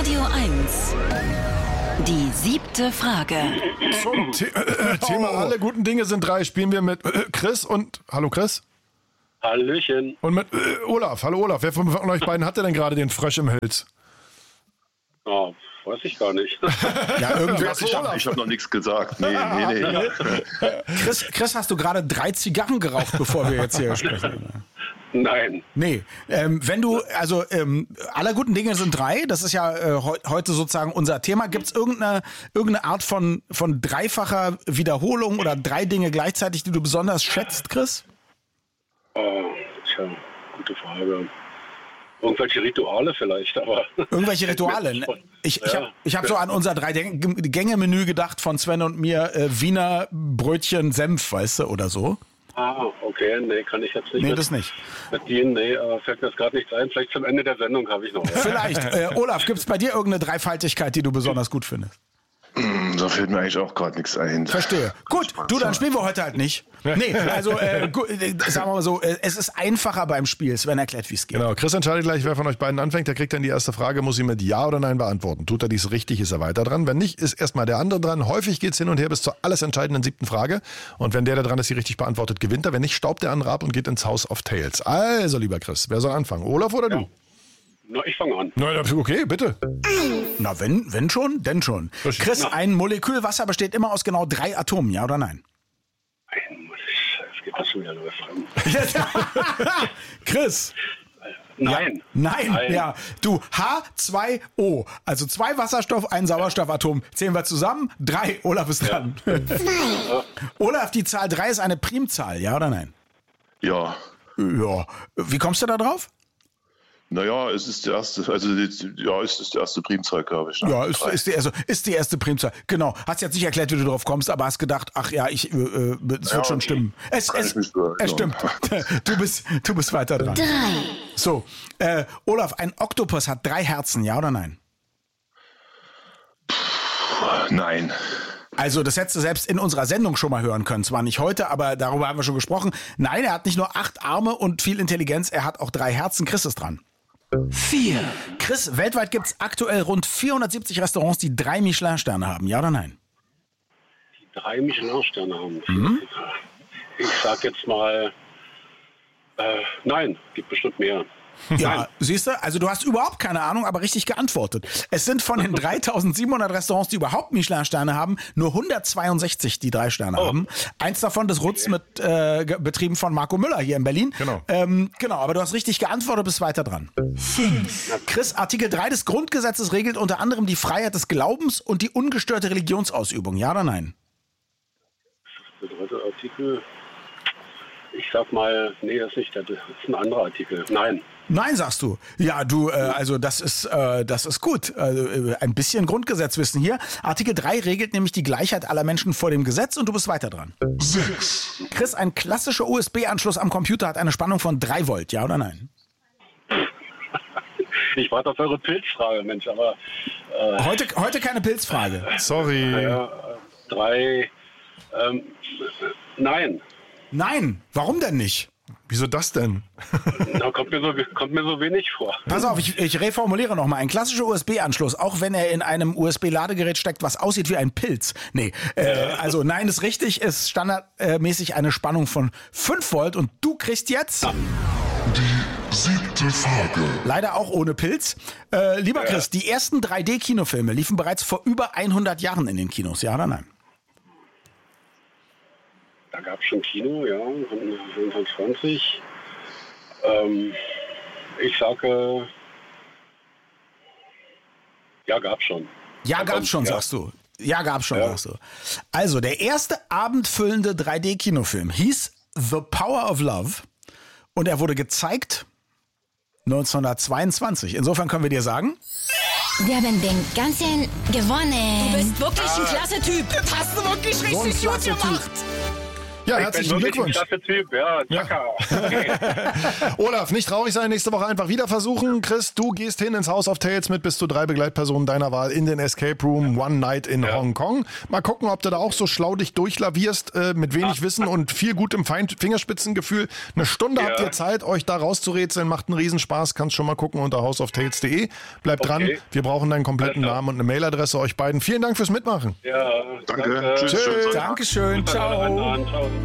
Radio 1. Die 7. Frage. Zum Thema alle guten Dinge sind 3 spielen wir mit Chris und... Hallo Chris. Hallöchen. Und mit Olaf. Hallo Olaf. Wer von euch beiden hatte denn gerade den Frosch im Hals? Oh, weiß ich gar nicht. Ja, irgendwas. Ich hab noch nichts gesagt. Nee. Chris, hast du gerade 3 Zigarren geraucht, bevor wir jetzt hier sprechen? Nein. Nee. Wenn du, aller guten Dinge sind 3, das ist ja heute sozusagen unser Thema. Gibt es irgendeine Art von dreifacher Wiederholung oder 3 Dinge gleichzeitig, die du besonders schätzt, Chris? Oh, tja, gute Frage. Irgendwelche Rituale vielleicht, aber... Irgendwelche Rituale? Ich hab so an unser 3-Gänge-Menü gedacht von Sven und mir, Wiener Brötchen Senf, weißt du, oder so. Ah, okay, nee, kann ich jetzt nicht. Nee, das nicht. Mit denen, fällt mir jetzt gerade nichts ein. Vielleicht zum Ende der Sendung habe ich noch. Vielleicht. Olaf, gibt es bei dir irgendeine Dreifaltigkeit, die du besonders gut findest? Da fällt mir eigentlich auch gerade nichts ein. Verstehe. Gut, du, dann spielen wir heute halt nicht. Nee, also sagen wir mal so, es ist einfacher beim Spiel. Sven erklärt, wie es geht. Genau, Chris entscheidet gleich, wer von euch beiden anfängt. Der kriegt dann die erste Frage, muss ihn mit Ja oder Nein beantworten. Tut er dies richtig, ist er weiter dran. Wenn nicht, ist erstmal der andere dran. Häufig geht's hin und her bis zur alles entscheidenden 7. Frage. Und wenn der dran ist, die richtig beantwortet, gewinnt er. Wenn nicht, staubt der andere ab und geht ins House of Tales. Also, lieber Chris, wer soll anfangen? Olaf oder du? Na, ich fange an. Na, okay, bitte. Na, wenn schon, denn schon. Chris, ein Molekül Wasser besteht immer aus genau 3 Atomen, ja oder nein? Es geht das schon wieder los. Chris. Nein. Nein, ja. Du, H2O. Also 2 Wasserstoff, ein Sauerstoffatom. Zählen wir zusammen? 3. Olaf ist dran. Olaf, die Zahl 3 ist eine Primzahl, ja oder nein? Ja. Ja. Wie kommst du da drauf? Naja, es ist die erste, es ist die erste Primzahl, glaube ich. Ne? Ja, ist die erste Primzahl. Genau. Hast jetzt nicht erklärt, wie du drauf kommst, aber hast gedacht, ach ja, es wird schon stimmen. Es stimmt. Du bist weiter dran. 3. So, Olaf, ein Oktopus hat 3 Herzen, ja oder nein? Nein. Also das hättest du selbst in unserer Sendung schon mal hören können. Zwar nicht heute, aber darüber haben wir schon gesprochen. Nein, er hat nicht nur 8 Arme und viel Intelligenz, er hat auch 3 Herzen. Chris ist dran. 4. Chris, weltweit gibt es aktuell rund 470 Restaurants, die 3 Michelin-Sterne haben, ja oder nein? Die 3 Michelin-Sterne haben. Ich sag jetzt mal, nein, gibt bestimmt mehr. Ja, siehst du, also du hast überhaupt keine Ahnung, aber richtig geantwortet. Es sind von den 3700 Restaurants, die überhaupt Michelin-Sterne haben, nur 162, die 3 Sterne haben. Eins davon, das Rutz mit betrieben von Marco Müller hier in Berlin. Genau, aber du hast richtig geantwortet, bist weiter dran. 5. Chris, Artikel 3 des Grundgesetzes regelt unter anderem die Freiheit des Glaubens und die ungestörte Religionsausübung. Ja oder nein? Der 3. Artikel, ich sag mal, nee, das ist nicht, das ist ein anderer Artikel. Nein. Nein, sagst du. Ja, du, also das ist gut. Ein bisschen Grundgesetzwissen hier. Artikel 3 regelt nämlich die Gleichheit aller Menschen vor dem Gesetz und du bist weiter dran. 6. Chris, ein klassischer USB-Anschluss am Computer hat eine Spannung von 3 Volt, ja oder nein? Ich warte auf eure Pilzfrage, Mensch, aber... Heute keine Pilzfrage. Sorry. 3... nein. Nein, warum denn nicht? Wieso das denn? Da kommt mir so wenig vor. Pass auf, ich reformuliere nochmal. Ein klassischer USB-Anschluss, auch wenn er in einem USB-Ladegerät steckt, was aussieht wie ein Pilz. Nee, also nein ist richtig, ist standardmäßig eine Spannung von 5 Volt und du kriegst jetzt... Die 7. Frage. Leider auch ohne Pilz. Lieber Chris, die ersten 3D-Kinofilme liefen bereits vor über 100 Jahren in den Kinos, ja oder nein? Da gab es schon Kino, ja, 1920. Ich sage, ja, gab's schon. Ja, gab's schon, sagst du. Ja, gab's schon, sagst du. Also, der erste abendfüllende 3D-Kinofilm hieß The Power of Love und er wurde gezeigt 1922. Insofern können wir dir sagen... Wir haben den ganzen gewonnen. Du bist wirklich ein klasse Typ. Das hast du wirklich richtig gut gemacht. Ja, Ich herzlichen bin wirklich Glückwunsch. ein klasse Typ, ja. Olaf, nicht traurig sein, nächste Woche einfach wieder versuchen. Chris, du gehst hin ins House of Tales mit bis zu 3 Begleitpersonen deiner Wahl in den Escape Room One Night in Hongkong. Mal gucken, ob du da auch so schlau dich durchlavierst, mit wenig Wissen und viel gutem Fingerspitzengefühl. Eine Stunde habt ihr Zeit, euch da rauszurätseln. Macht einen Riesenspaß. Kannst schon mal gucken unter houseoftales.de. Bleibt dran. Wir brauchen deinen kompletten Namen und eine Mailadresse. Euch beiden. Vielen Dank fürs Mitmachen. Ja, Danke. Tschüss. Dankeschön. Ciao. Ciao.